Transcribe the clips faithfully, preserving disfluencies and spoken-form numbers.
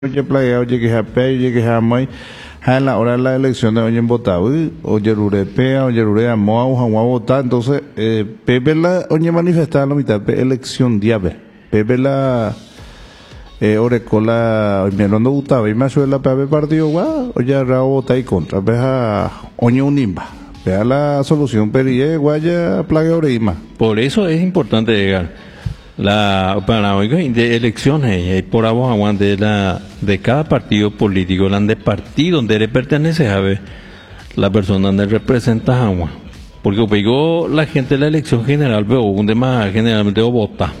Oye, playa, oye, que jape, oye, que jamai, en la hora de la elección de oye, votado, oye, rurepea, oye, rurea, moa, uja, votar, entonces, eh, Pepe la, oye, manifestar la mitad, pe, elección diabe, Pepe la, eh, orecola, oye, no gustaba, y me suele la Pepe partido, guau, oye, rao votar y contra, veja, oye, unimba, vea la solución, perille, guaya, plaga, oreima. Por eso es importante llegar. La para hoy de elecciones y por abajo de la de cada partido político, la de partido donde le pertenece a ver la persona donde representa agua, porque pegó la gente de la elección general, veo un tema generalmente vota.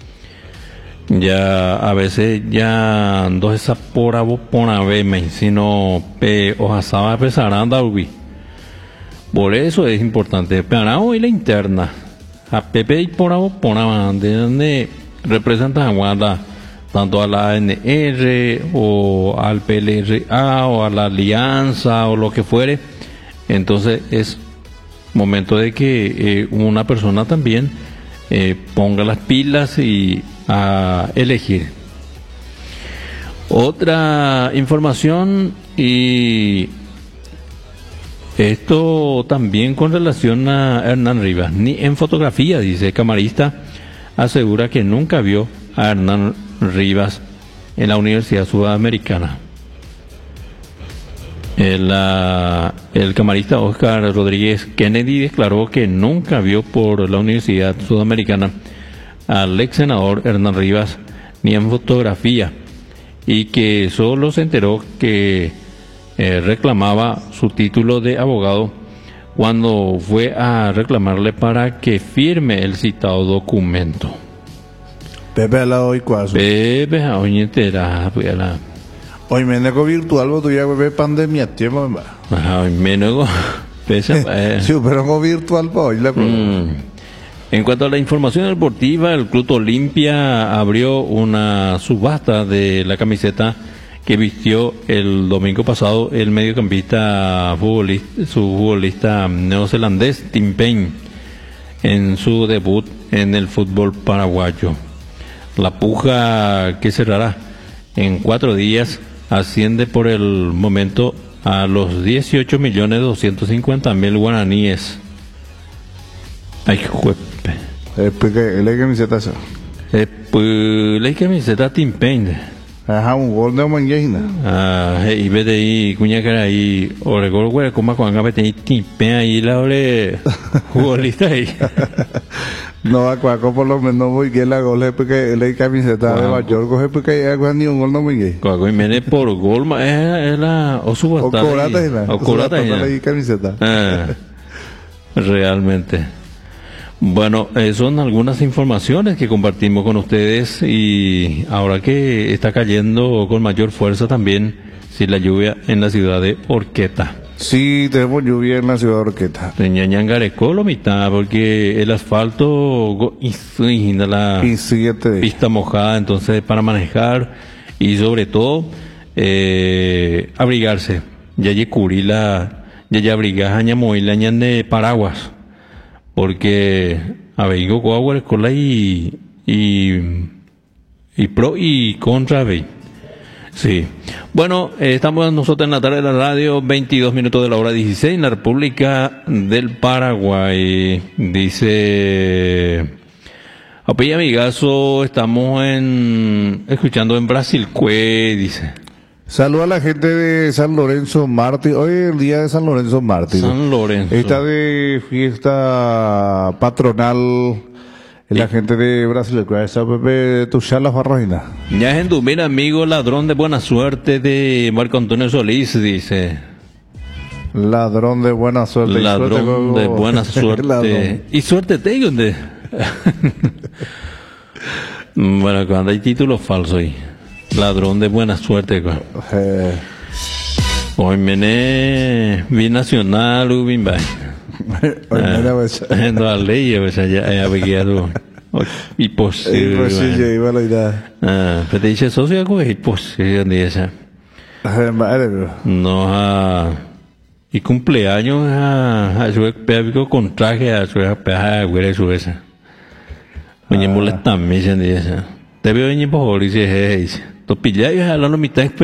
Ya a veces ya no es esa por abo por verme, sino pe ojasaba pesaranda ubi. Por eso es importante para hoy la interna. A Pepe y por ahí, por ahí, donde representan a Guada, tanto a la A N R o al P L R A o a la Alianza o lo que fuere. Entonces es momento de que eh, una persona también eh, ponga las pilas y a elegir. Otra información y esto también con relación a Hernán Rivas. Ni en fotografía, dice el camarista, asegura que nunca vio a Hernán Rivas en la Universidad Sudamericana. El, uh, el camarista Oscar Rodríguez Kennedy declaró que nunca vio por la Universidad Sudamericana al ex senador Hernán Rivas ni en fotografía y que solo se enteró que Eh, reclamaba su título de abogado cuando fue a reclamarle para que firme el citado documento. Pepe la hoy cuaso. Pepe a hoy entera, pues la. Hoy me nego virtual, vos ya bebé pandemia tiempo, Hoy me nego. Pesa. Sí, pero no virtual para hoy la. Mm. En cuanto a la información deportiva, el Club Olimpia abrió una subasta de la camiseta que vistió el domingo pasado el mediocampista futbolista, su futbolista neozelandés Tim Payne en su debut en el fútbol paraguayo. La puja que cerrará en cuatro días asciende por el momento a los dieciocho millones doscientos cincuenta mil guaraníes. Ay, juepe. Eh, porque la camiseta esa. Eh, pues la camiseta Tim Payne. Ajá, un gol de mangueina. Ah, y ve de ahí, cuña cara ahí, o el gol, güey, como cuando me tenía timpe ahí, la ole, futbolista ahí. No, a cuaco por lo menos muy bien la gol, es porque la camiseta de mayor, coge porque hay ni un gol no me guía. Cuaco y me por gol, es la, o su O corata y la, o corata y la camiseta. Ah, realmente. Bueno, eh, son algunas informaciones que compartimos con ustedes y ahora que está cayendo con mayor fuerza también, sí, la lluvia en la ciudad de Orqueta. Sí, tenemos lluvia en la ciudad de Orqueta. Ñañangarecó lo mitad porque el asfalto y la pista mojada, entonces para manejar y sobre todo eh, abrigarse. Ya ya cubrí la, ya ya abrigas añamo y la ñan de paraguas. Porque aveigo coagua escola y y y pro y contra ve. Sí. Bueno, eh, estamos nosotros en la tarde de la radio, veintidós minutos de la hora dieciséis en la República del Paraguay. Dice Api amigazo, estamos en escuchando en Brasil Cue, dice. Saluda a la gente de San Lorenzo Mártir. Hoy es el día de San Lorenzo Mártir. San Lorenzo. Está de fiesta patronal la gente de Brasil. Esa Pepe tu charla farrojina. Ya es en tu mira, amigo, ladrón de buena suerte de Marco Antonio Solís, dice. Ladrón de buena suerte. Ladrón y suerte, de buena suerte. Y suerte te digo. Bueno, cuando hay títulos falsos ahí. Ladrón de buena suerte. Eh. Hoy mené binacional ubin bay. Hoy mené pues. En la ley pues allá ya beguiado. Y posible. Imposible iba la idea. Ah, pero te dice socio algo es posible de esa. No a y cumpleaños a a su pébiko con traje a su peja güey su esa. Oye molesta me dicen de esa. Te veo en por dice Topilla y a la mitad